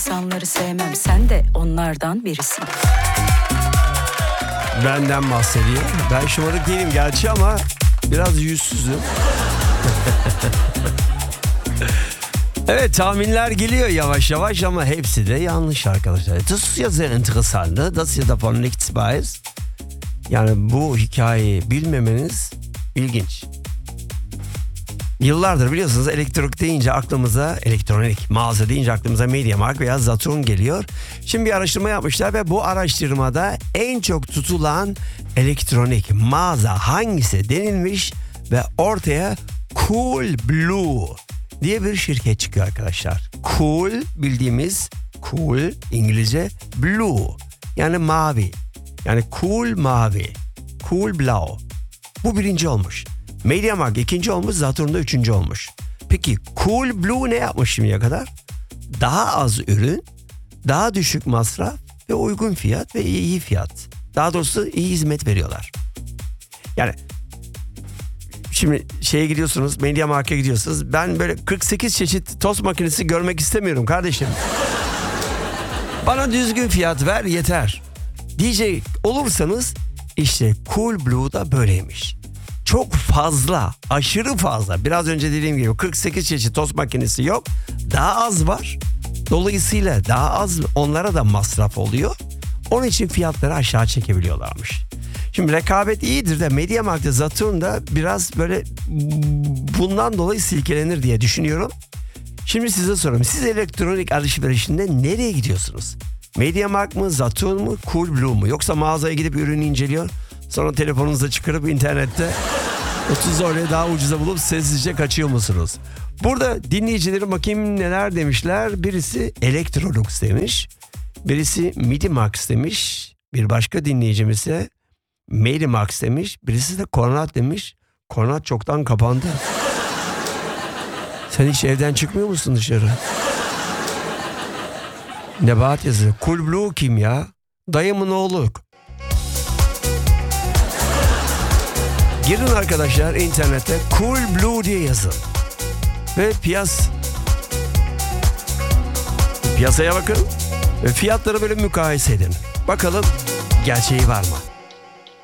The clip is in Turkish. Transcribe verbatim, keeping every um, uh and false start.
İnsanları sevmem, sen de onlardan birisin. Benden bahsediyor. Ben şımarık değilim gerçi ama biraz yüzsüzüm. Evet, tahminler geliyor yavaş yavaş ama hepsi de yanlış arkadaşlar. Das ist ja sehr interessant, dass ihr davon nichts weiß. Yani bu hikayeyi bilmemeniz ilginç. Yıllardır biliyorsunuz elektronik deyince aklımıza, elektronik mağaza deyince aklımıza MediaMarkt veya Saturn geliyor. Şimdi bir araştırma yapmışlar ve bu araştırmada en çok tutulan elektronik mağaza hangisi denilmiş ve ortaya Cool Blue diye bir şirket çıkıyor arkadaşlar. Cool, bildiğimiz cool İngilizce, blue yani mavi. Yani cool mavi, cool blau. Bu birinci olmuş. MediaMarkt ikinci olmuş, Saturn'da üçüncü olmuş. Peki Cool Blue ne yapmış şimdiye kadar? Daha az ürün, daha düşük masraf ve uygun fiyat ve iyi fiyat. Daha doğrusu iyi hizmet veriyorlar. Yani şimdi şeye gidiyorsunuz, MediaMarkt'a gidiyorsunuz. Ben böyle kırk sekiz çeşit tost makinesi görmek istemiyorum kardeşim. Bana düzgün fiyat ver yeter diyecek olursanız işte Cool Blue da böyleymiş. Çok fazla, aşırı fazla. Biraz önce dediğim gibi kırk sekiz çeşit tost makinesi yok. Daha az var. Dolayısıyla daha az onlara da masraf oluyor. Onun için fiyatları aşağı çekebiliyorlarmış. Şimdi rekabet iyidir de MediaMarkt'ta, Saturn'da biraz böyle bundan dolayı silkelenir diye düşünüyorum. Şimdi size sorayım. Siz elektronik alışverişinde nereye gidiyorsunuz? MediaMarkt mı, Saturn mu, Cool Blue mu? Yoksa mağazaya gidip ürünü inceliyor. Sonra telefonunuza çıkarıp internette otuz oraya daha ucuza bulup sessizce kaçıyor musunuz? Burada dinleyicilerim bakayım neler demişler. Birisi Electrolux demiş. Birisi MediaMarkt demiş. Bir başka dinleyicimiz ise MediaMarkt demiş. Birisi de Kornat demiş. Kornat çoktan kapandı. Sen hiç evden çıkmıyor musun dışarı? Nebahat yazıyor. Cool Blue kim ya? Dayımın oğlu. Girin arkadaşlar internete Cool Blue diye yazın. Ve piyas piyasaya bakın ve fiyatları böyle mukayese edin. Bakalım gerçeği var mı?